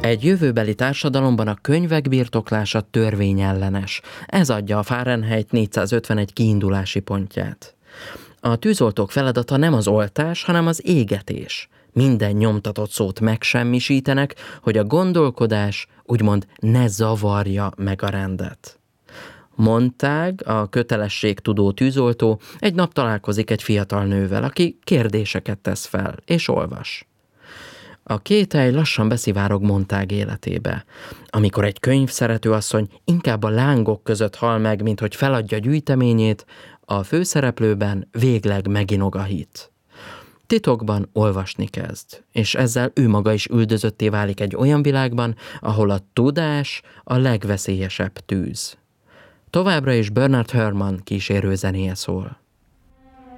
Egy jövőbeli társadalomban a könyvek birtoklása törvényellenes. Ez adja a Fahrenheit 451 kiindulási pontját. A tűzoltók feladata nem az oltás, hanem az égetés. Minden nyomtatott szót megsemmisítenek, hogy a gondolkodás úgymond ne zavarja meg a rendet. Montag, a kötelességtudó tűzoltó egy nap találkozik egy fiatal nővel, aki kérdéseket tesz fel, és olvas. A kételj lassan beszivárog Montag életébe. Amikor egy könyvszerető asszony inkább a lángok között hal meg, mint hogy feladja gyűjteményét, a főszereplőben végleg meginog a hit. Titokban olvasni kezd, és ezzel ő maga is üldözötté válik egy olyan világban, ahol a tudás a legveszélyesebb tűz. Továbbra is Bernard Herrmann kísérő zenéje szól.